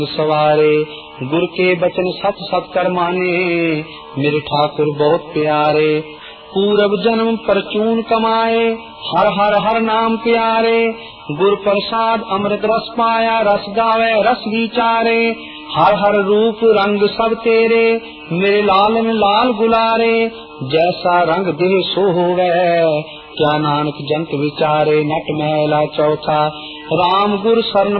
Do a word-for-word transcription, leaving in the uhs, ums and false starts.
सवारे गुर के बचन सत सत कर माने, मेरे ठाकुर बहुत प्यारे। पूरब जन्म परचून कमाए, हर हर हर नाम प्यारे। गुर प्रसाद अमृत रस पाया, रस गावे रस विचारे। हर हर रूप रंग सब तेरे, मेरे लालन लाल गुलारे। जैसा रंग देह सो होवे, क्या नानक जंत विचारे। नट महला चौथा, राम गुर शरण